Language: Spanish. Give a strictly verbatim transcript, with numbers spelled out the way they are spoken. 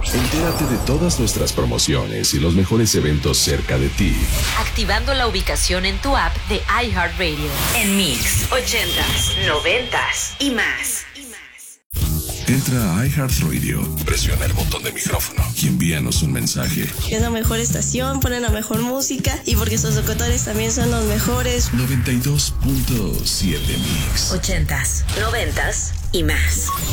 Entérate de todas nuestras promociones y los mejores eventos cerca de ti, activando la ubicación en tu app de iHeartRadio. En Mix, ochentas, noventas y más. Entra a iHeartRadio, presiona el botón de micrófono y envíanos un mensaje. Es la mejor estación, ponen la mejor música y porque sus locutores también son los mejores. noventa y dos punto siete Mix. Ochentas, noventas y más.